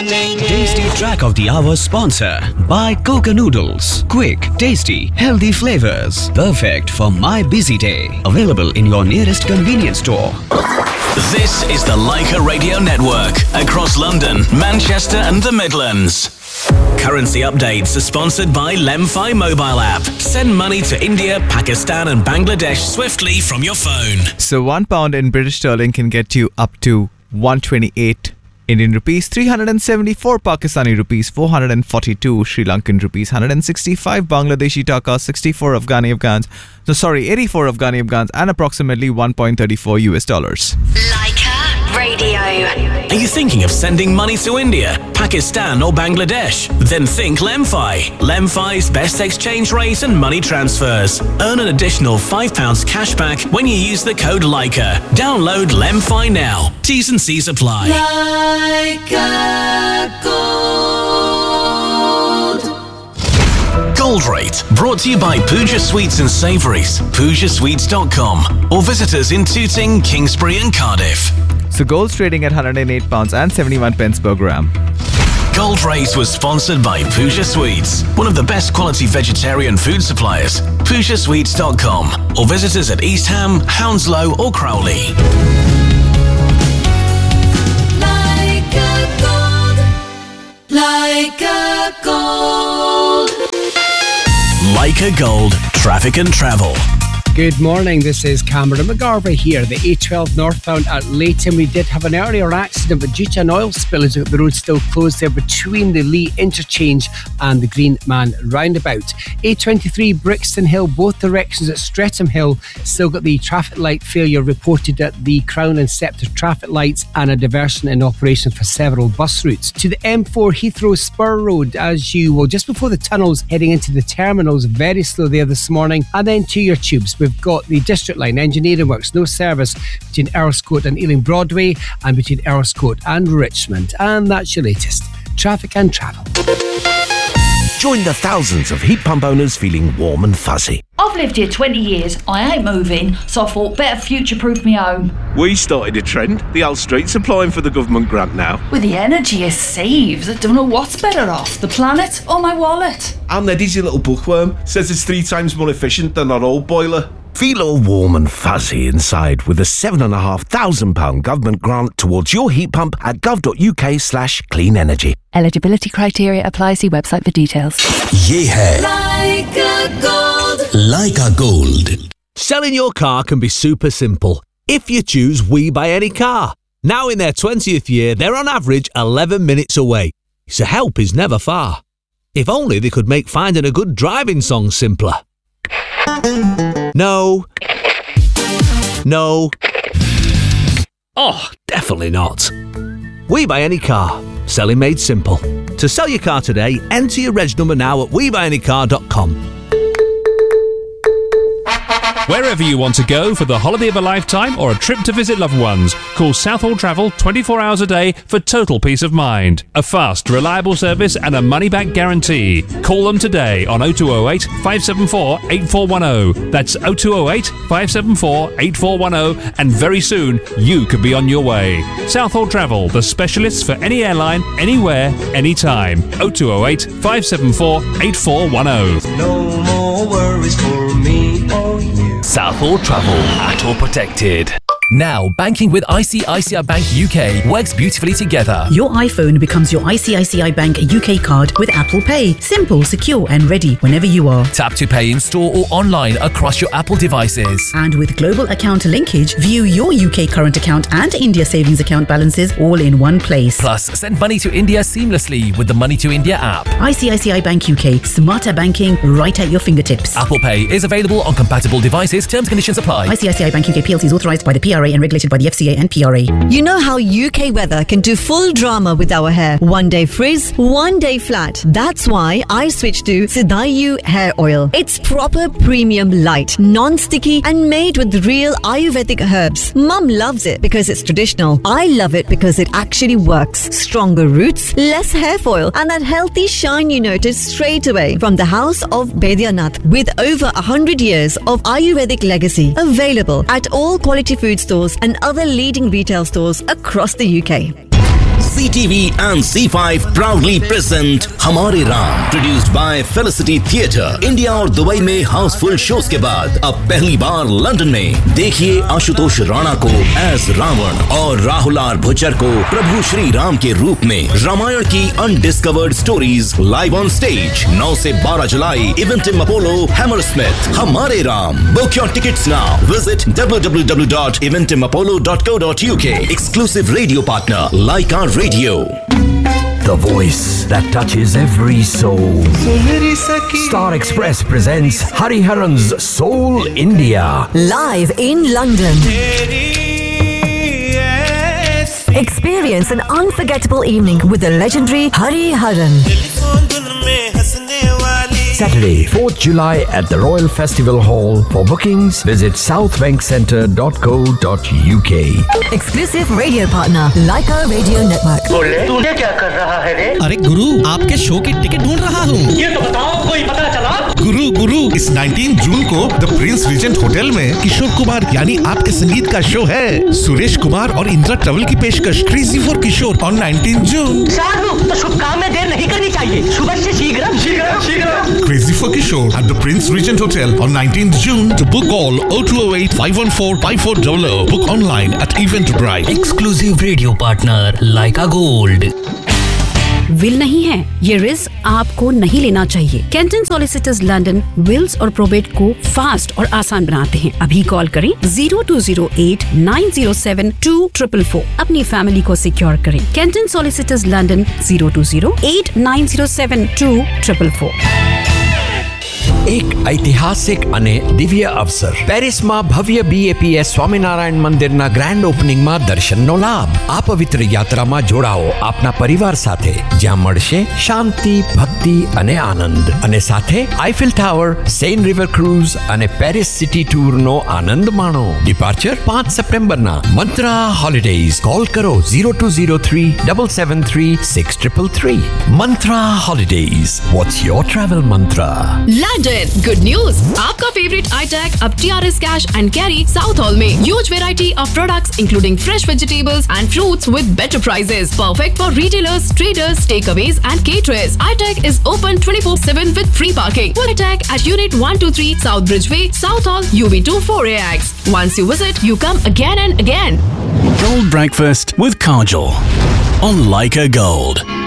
मानेंगे. Tasty Track of the Hour sponsor by Coca Noodles. Quick, tasty, healthy flavors. Perfect for my busy day. Available in your nearest convenience store. This is the Leica Radio Network. Across London, Manchester and the Midlands. Currency updates are sponsored by Lemfi mobile app. Send money to India, Pakistan and Bangladesh swiftly from your phone. So £1 in British sterling can get you up to 128 Indian rupees, 374 Pakistani rupees, 442 Sri Lankan rupees, 165 Bangladeshi taka, 84 Afghani Afghans, 84 Afghani Afghans and approximately $1.34 US. Leica Radio. Are you thinking of sending money to India, Pakistan or Bangladesh? Then think Lemfi. Lemfi's best exchange rate and money transfers. Earn an additional £5 cash back when you use the code Leica. Download Lemfi now. T's and C's apply. Leica Gold. Gold Rate, brought to you by Pooja Sweets and Savouries, PoojaSweets.com, or visit us in Tooting, Kingsbury and Cardiff. So gold's trading at £108 and 71 pence per gram. Gold Rate was sponsored by Pooja Sweets, one of the best quality vegetarian food suppliers. PoojaSweets.com, or visit us at East Ham, Hounslow or Crowley. Leica Gold. Leica Gold. Leica Gold, traffic and travel. Good morning, this is Cameron McGarvey here. The A12 northbound at Leighton. We did have an earlier accident, but due to an oil spillage, the road's still closed there between the Lee interchange and the Green Man roundabout. A23 Brixton Hill, both directions at Streatham Hill, still got the traffic light failure reported at the Crown and Sceptre traffic lights and a diversion in operation for several bus routes. To the M4 Heathrow Spur Road, as you will, just before the tunnels heading into the terminals, very slow there this morning. And then to your tubes, we've got the District Line engineering works, no service between Earlscourt and Ealing Broadway and between Earlscourt and Richmond. And that's your latest traffic and travel. Join the thousands of heat pump owners feeling warm and fuzzy. I've lived here 20 years, I ain't moving, so I thought better future-proof my home. We started a trend. The Old Street's applying for the government grant now. With the energy it saves, I don't know what's better off, the planet or my wallet. And their dizzy little bookworm says it's 3 times more efficient than our old boiler. Feel all warm and fuzzy inside with a £7,500 government grant towards your heat pump at gov.uk/clean energy. Eligibility criteria apply. See website for details. Yeah. Leica Gold. Leica Gold. Selling your car can be super simple if you choose We Buy Any Car. Now in their 20th year, they're on average 11 minutes away, so help is never far. If only they could make finding a good driving song simpler. No. Oh, definitely not. We Buy Any Car. Selling made simple. To sell your car today, enter your reg number now at webuyanycar.com. Wherever you want to go for the holiday of a lifetime or a trip to visit loved ones, call Southall Travel 24 hours a day for total peace of mind. A fast, reliable service and a money-back guarantee. Call them today on 0208 574 8410. That's 0208 574 8410, and very soon you could be on your way. Southall Travel, the specialists for any airline, anywhere, anytime. 0208 574 8410. No more worries for me or you. Southall Travel, at or protected. Now, banking with ICICI Bank UK works beautifully together. Your iPhone becomes your ICICI Bank UK card with Apple Pay. Simple, secure and ready whenever you are. Tap to pay in store or online across your Apple devices. And with global account linkage, view your UK current account and India savings account balances all in one place. Plus, send money to India seamlessly with the Money to India app. ICICI Bank UK. Smarter banking right at your fingertips. Apple Pay is available on compatible devices. Terms and conditions apply. ICICI Bank UK PLC is authorised by the PRA and regulated by the FCA and PRA. You know how UK weather can do full drama with our hair. One day frizz, one day flat. That's why I switched to Sidayu hair oil. It's proper premium light, non-sticky and made with real Ayurvedic herbs. Mum loves it because it's traditional. I love it because it actually works. Stronger roots, less hair foil and that healthy shine you notice straight away. From the house of Baidyanath with over 100 years of Ayurvedic legacy. Available at all quality food stores and other leading retail stores across the UK. CTV and C5 proudly present हमारे Ram, produced by Felicity Theatre. India और Dubai में Housefull shows के बाद अब पहली बार London में देखिए आशुतोष राणा को एज रावण और राहुल आर भुच्चर को प्रभु श्री राम के रूप में। रामायण की undiscovered stories live on stage 9 से 12 जुलाई इवेंटिम अपोलो हैमरस्मिथ। हमारे Ram, book your tickets now, visit www.eventimapollo.co.uk। Exclusive radio partner Leica Radio. The voice that touches every soul. Star Express presents Hariharan's Soul India. Live in London. Experience an unforgettable evening with the legendary Hariharan. Saturday, 4th July at the Royal Festival Hall. For bookings, visit southbankcenter.co.uk. Exclusive radio partner Leica Radio Network. तूने क्या कर रहा है रे? अरे गुरु, आपके show की ticket ढूंढ रहा हूँ। ये तो बताओ, कोई पता चला? गुरु, इस 19 जून को द प्रिंस रीजेंट होटल में किशोर कुमार यानी आपके संगीत का शो है। सुरेश कुमार और इंदिरा ट्रैवल की पेशकश क्रेजी फॉर किशोर ऑन 19 जून। साधु, तो शुभ काम में देर नहीं करनी चाहिए। सुबह से शीघ्र। Crazy for Kishore at the Prince Regent Hotel on 19th June. To book all 0208-514-5400. Book online at Eventbrite. Exclusive radio partner Leica Gold. Will नहीं है, ये रिस्क आपको नहीं लेना चाहिए। कैंटन सॉलिसिटर्स लंदन विल्स और प्रोबेट को फास्ट और आसान बनाते हैं। अभी कॉल करें 0208-907-2444। अपनी फैमिली को सिक्योर करें। Canton solicitors London 0208-907-2444। એક ઐતિહાસિક અને દિવ્ય અવસર પેરિસમાં ભવ્ય BAPS સ્વામિનારાયણ મંદિરના ગ્રાન્ડ ઓપનિંગમાં દર્શનનો લાભ। આ પવિત્ર યાત્રામાં જોડાઓ આપના પરિવાર સાથે, જ્યાં મળશે શાંતિ, ભક્તિ અને આનંદ, અને સાથે Eiffel tower, Sen river cruise અને પેરિસ સિટી ટૂરનો આનંદ માણો। Departure 5 સપ્ટેમ્બરના મંત્રા holidays. કોલ કરો 0203-773-6333। મંત્રા holidays, what's your travel મંત્રા? London good news, आपका फेवरेट iTech अब TRS Cash and Carry South Hall में huge variety of products including fresh vegetables and fruits with better prices, perfect for retailers, traders, takeaways and caterers. iTech is open 24/7 with free parking. iTech at Unit 123 South Bridgeway, South Hall, UB2 4AX. Once you visit, you come again and again. Gold breakfast with Kajal on Leica Gold.